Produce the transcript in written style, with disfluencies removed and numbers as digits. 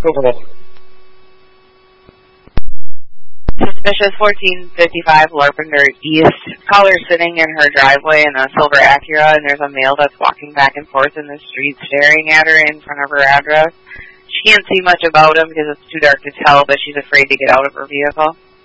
Cool. Suspicious 1455 Larpenter East. Caller sitting in her driveway in a silver Acura, and there's a male that's walking back and forth in the street staring at her in front of her address. She can't see much about him because it's too dark to tell, but she's afraid to get out of her vehicle.